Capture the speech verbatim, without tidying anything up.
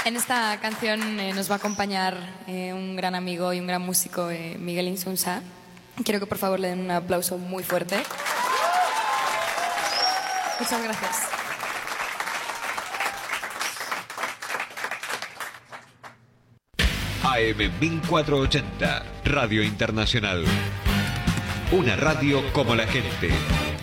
En esta canción eh, nos va a acompañar eh, un gran amigo y un gran músico, eh, Miguel Insunza. Quiero que por favor le den un aplauso muy fuerte. Muchas gracias. A M mil cuatrocientos ochenta, Radio Internacional. Una radio como la gente.